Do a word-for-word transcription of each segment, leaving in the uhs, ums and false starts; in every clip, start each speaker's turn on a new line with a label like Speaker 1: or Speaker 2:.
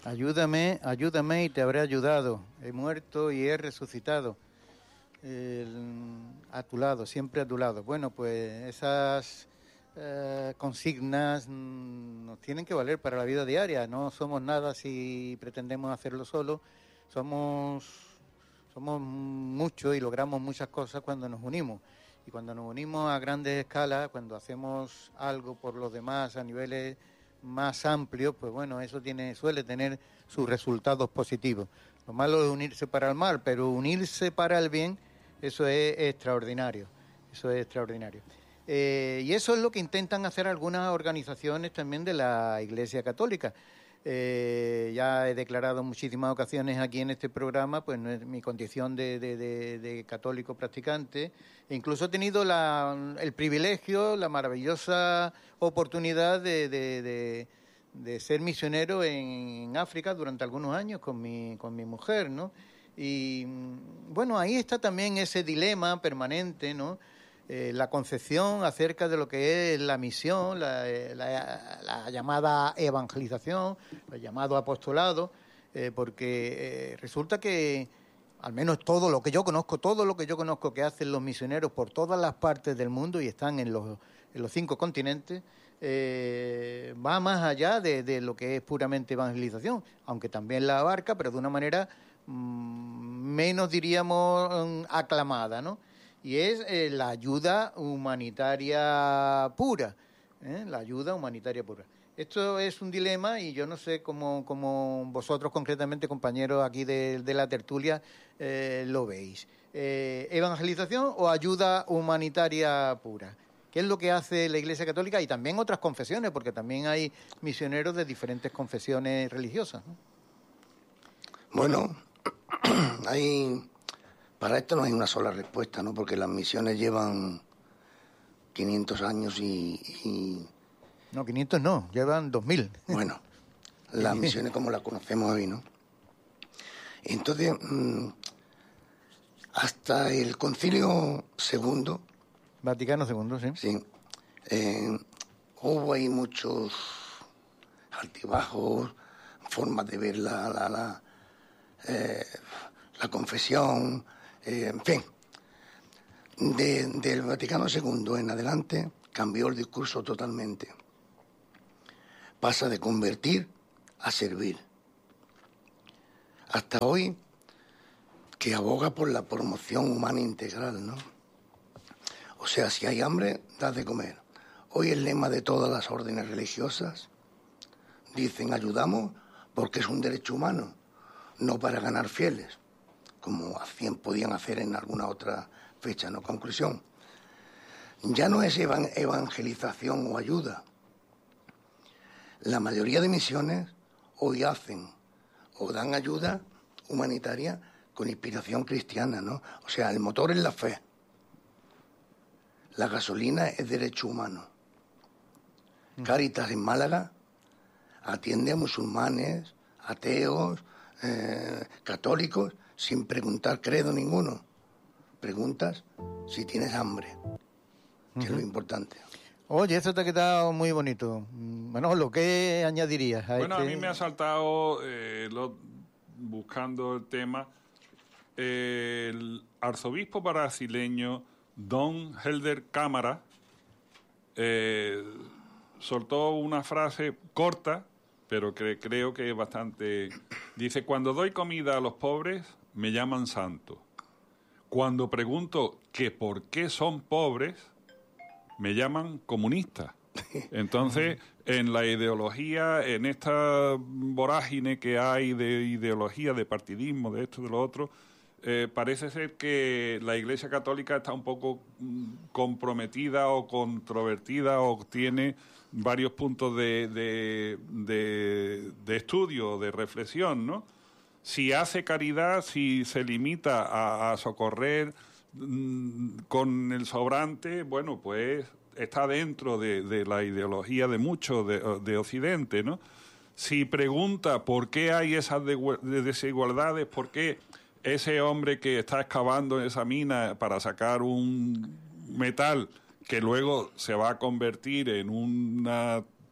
Speaker 1: Ayúdame, ayúdame y te habré ayudado. He muerto y he resucitado. El, a tu lado, siempre a tu lado. Bueno, pues esas eh, consignas mm, nos tienen que valer para la vida diaria. No somos nada si pretendemos hacerlo solo. Somos, somos muchos y logramos muchas cosas cuando nos unimos. Y cuando nos unimos a grandes escalas, cuando hacemos algo por los demás a niveles más amplios, pues bueno, eso tiene suele tener sus resultados positivos. Lo malo es unirse para el mal, pero unirse para el bien, eso es extraordinario, eso es extraordinario. Eh, y eso es lo que intentan hacer algunas organizaciones también de la Iglesia Católica. Eh, ya he declarado en muchísimas ocasiones aquí en este programa, pues no es mi condición de, de, de, de católico practicante. E incluso he tenido la, el privilegio, la maravillosa oportunidad de, de, de, de ser misionero en África durante algunos años con mi, con mi mujer, ¿no? Y bueno, ahí está también ese dilema permanente, ¿no? Eh, la concepción acerca de lo que es la misión, la, la, la llamada evangelización, el llamado apostolado, eh, porque eh, resulta que, al menos todo lo que yo conozco, todo lo que yo conozco que hacen los misioneros por todas las partes del mundo y están en los, en los cinco continentes, eh, va más allá de, de lo que es puramente evangelización, aunque también la abarca, pero de una manera mmm, menos, diríamos, aclamada, ¿no? Y es eh, la ayuda humanitaria pura, ¿eh? La ayuda humanitaria pura. Esto es un dilema y yo no sé cómo, cómo vosotros concretamente, compañeros aquí de, de la tertulia, eh, lo veis. Eh, ¿Evangelización o ayuda humanitaria pura? ¿Qué es lo que hace la Iglesia Católica? Y también otras confesiones, porque también hay misioneros de diferentes confesiones religiosas, ¿no?
Speaker 2: Bueno, hay... Para esto no hay una sola respuesta, ¿no? Porque las misiones llevan quinientos años y... y...
Speaker 1: No, quinientos no, llevan dos mil.
Speaker 2: Bueno, las misiones como las conocemos hoy, ¿no? Entonces, hasta el Concilio Segundo...
Speaker 1: Vaticano Segundo, sí.
Speaker 2: Sí. Eh, hubo ahí muchos altibajos, formas de ver la, la, la, eh, la confesión... Eh, en fin, de, del Vaticano Segundo en adelante cambió el discurso totalmente. Pasa de convertir a servir. Hasta hoy, que aboga por la promoción humana integral, ¿no? O sea, si hay hambre, das de comer. Hoy el lema de todas las órdenes religiosas dicen ayudamos porque es un derecho humano, no para ganar fieles, como hacían, podían hacer en alguna otra fecha, ¿no? Conclusión, ya no es evangelización o ayuda. La mayoría de misiones hoy hacen o dan ayuda humanitaria con inspiración cristiana, ¿no? O sea, el motor es la fe. La gasolina es derecho humano. Cáritas en Málaga atiende a musulmanes, ateos, eh, católicos, sin preguntar credo ninguno. Preguntas si tienes hambre, que uh-huh. es lo importante.
Speaker 1: Oye, eso te ha quedado muy bonito. Manolo, ¿qué añadirías a
Speaker 3: Bueno,
Speaker 1: este?
Speaker 3: a mí me ha saltado, eh, lo, buscando el tema, eh, el arzobispo brasileño Don Helder Câmara eh, soltó una frase corta, pero que creo que es bastante... Dice, cuando doy comida a los pobres, me llaman santo. Cuando pregunto que por qué son pobres, me llaman comunista. Entonces, en la ideología, en esta vorágine que hay de ideología, de partidismo, de esto, de lo otro, eh, parece ser que la Iglesia Católica está un poco comprometida o controvertida o tiene varios puntos de, de, de, de estudio, de reflexión, ¿no? Si hace caridad, si se limita a, a socorrer mmm, con el sobrante, bueno, pues está dentro de, de la ideología de muchos de, de Occidente, ¿no? Si pregunta por qué hay esas de, de desigualdades, por qué ese hombre que está excavando en esa mina para sacar un metal que luego se va a convertir en una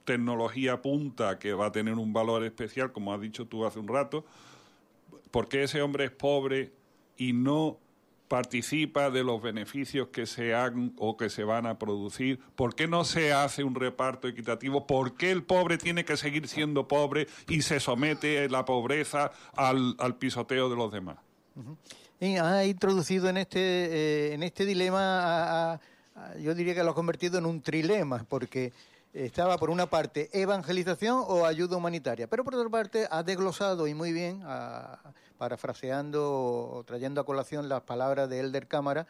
Speaker 3: tecnología punta que va a tener un valor especial, como has dicho tú hace un rato, ¿por qué ese hombre es pobre y no participa de los beneficios que se han o que se van a producir? ¿Por qué no se hace un reparto equitativo? ¿Por qué el pobre tiene que seguir siendo pobre y se somete la pobreza al, al pisoteo de los demás?
Speaker 1: Uh-huh. Y ha introducido en este eh, en este dilema, a, a, a, yo diría que lo ha convertido en un trilema, porque estaba por una parte evangelización o ayuda humanitaria, pero por otra parte ha desglosado y muy bien, a, parafraseando o trayendo a colación las palabras de Helder Cámara,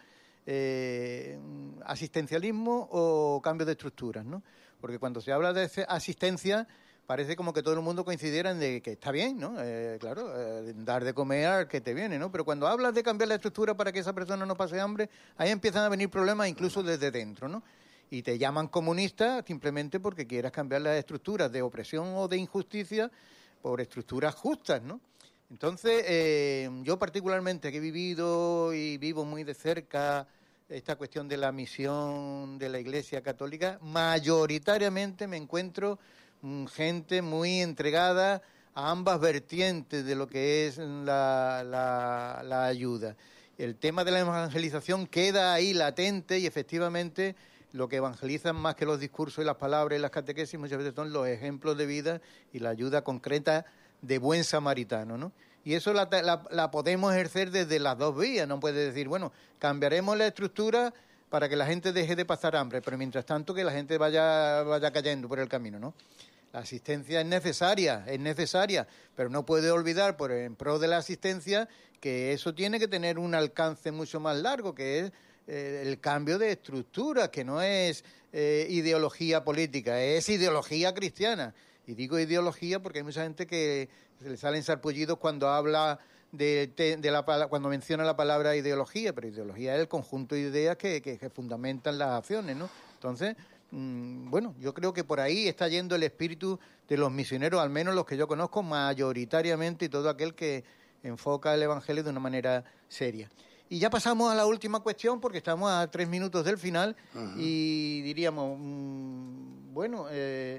Speaker 1: eh, asistencialismo o cambio de estructuras, ¿no? Porque cuando se habla de asistencia parece como que todo el mundo coincidiera en de que está bien, ¿no? Eh, claro, eh, dar de comer al que te viene, ¿no? Pero cuando hablas de cambiar la estructura para que esa persona no pase hambre, ahí empiezan a venir problemas incluso desde dentro, ¿no? Y te llaman comunista simplemente porque quieras cambiar las estructuras de opresión o de injusticia por estructuras justas, ¿no? Entonces, eh, yo particularmente que he vivido y vivo muy de cerca esta cuestión de la misión de la Iglesia Católica, mayoritariamente me encuentro gente muy entregada a ambas vertientes de lo que es la, la, la ayuda. El tema de la evangelización queda ahí latente y efectivamente lo que evangelizan más que los discursos y las palabras y las catequesis muchas veces son los ejemplos de vida y la ayuda concreta de buen samaritano, ¿no? Y eso la, la, la podemos ejercer desde las dos vías. No puede decir, bueno, cambiaremos la estructura para que la gente deje de pasar hambre, pero mientras tanto que la gente vaya, vaya cayendo por el camino, ¿no? La asistencia es necesaria, es necesaria, pero no puede olvidar, por en pro de la asistencia, que eso tiene que tener un alcance mucho más largo, que es eh, el cambio de estructura, que no es eh, ideología política, es ideología cristiana. Y digo ideología porque hay mucha gente que se le salen sarpullidos cuando habla de, de la cuando menciona la palabra ideología, pero ideología es el conjunto de ideas que, que, que fundamentan las acciones, ¿no? Entonces, bueno, yo creo que por ahí está yendo el espíritu de los misioneros, al menos los que yo conozco mayoritariamente, y todo aquel que enfoca el Evangelio de una manera seria. Y ya pasamos a la última cuestión, porque estamos a tres minutos del final, uh-huh. y diríamos, mmm, bueno, eh,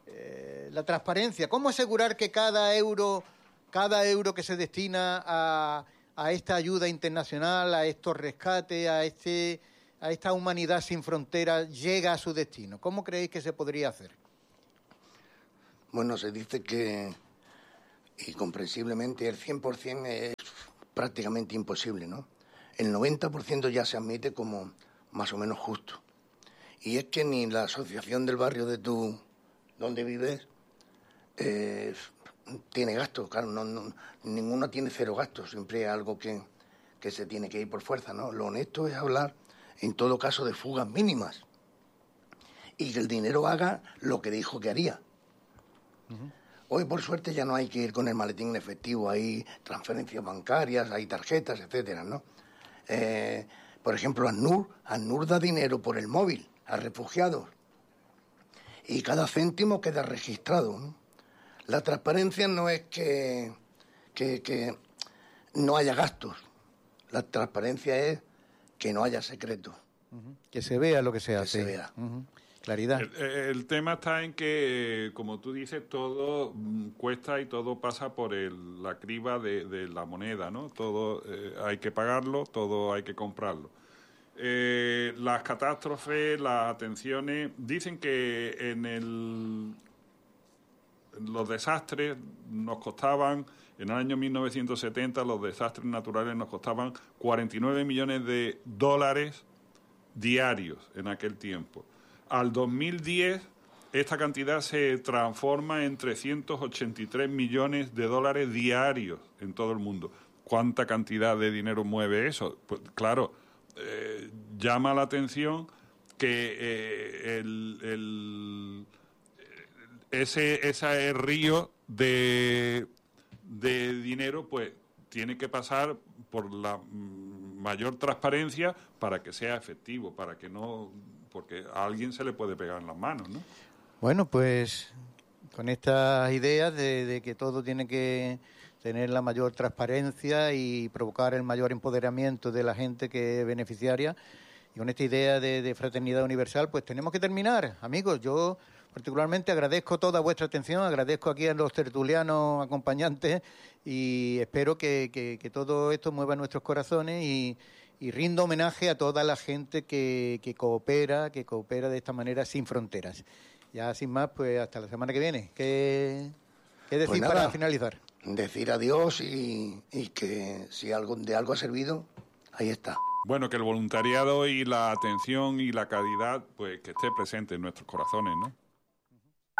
Speaker 1: eh, la transparencia. ¿Cómo asegurar que cada euro, cada euro que se destina a, a esta ayuda internacional, a estos rescates, a este... a esta humanidad sin fronteras, llega a su destino? ¿Cómo creéis que se podría hacer?
Speaker 2: Bueno, se dice que, y comprensiblemente, el cien por ciento es prácticamente imposible, ¿no? El noventa por ciento ya se admite como más o menos justo. Y es que ni la asociación del barrio de tu, donde vives, eh, tiene gastos, claro, no, no, ninguno tiene cero gastos, siempre hay algo que, que se tiene que ir por fuerza, ¿no? Lo honesto es hablar, en todo caso, de fugas mínimas y que el dinero haga lo que dijo que haría. Uh-huh. Hoy, por suerte, ya no hay que ir con el maletín en efectivo, hay transferencias bancarias, hay tarjetas, etcétera, ¿no? Eh, por ejemplo, ACNUR, ACNUR da dinero por el móvil a refugiados y cada céntimo queda registrado, ¿no? La transparencia no es que, que, que no haya gastos, la transparencia es que no haya secreto.
Speaker 1: Uh-huh. Que se vea lo que se
Speaker 2: que
Speaker 1: hace.
Speaker 2: Se vea.
Speaker 1: Uh-huh. Claridad.
Speaker 3: El, el tema está en que, como tú dices, todo cuesta y todo pasa por el, la criba de, de la moneda, ¿no? Todo eh, hay que pagarlo, todo hay que comprarlo. Eh, las catástrofes, las atenciones, dicen que en el, los desastres nos costaban, en el año mil novecientos setenta, los desastres naturales nos costaban cuarenta y nueve millones de dólares diarios en aquel tiempo. Al dos mil diez, esta cantidad se transforma en trescientos ochenta y tres millones de dólares diarios en todo el mundo. ¿Cuánta cantidad de dinero mueve eso? Pues claro, eh, llama la atención que eh, el, el, ese, ese río de, de dinero pues tiene que pasar por la mayor transparencia para que sea efectivo, para que no... porque a alguien se le puede pegar en las manos, ¿no?
Speaker 1: Bueno, pues con estas ideas de, de que todo tiene que tener la mayor transparencia y provocar el mayor empoderamiento de la gente que es beneficiaria, y con esta idea de, de fraternidad universal, pues tenemos que terminar. Amigos, yo particularmente agradezco toda vuestra atención, agradezco aquí a los tertulianos acompañantes y espero que, que, que todo esto mueva nuestros corazones y, y rindo homenaje a toda la gente que, que coopera, que coopera de esta manera sin fronteras. Ya sin más, pues hasta la semana que viene. ¿Qué, qué decir
Speaker 2: pues nada,
Speaker 1: para finalizar?
Speaker 2: Decir adiós y, y que si algo, de algo ha servido, ahí está.
Speaker 3: Bueno, que el voluntariado y la atención y la caridad, pues que esté presente en nuestros corazones, ¿no?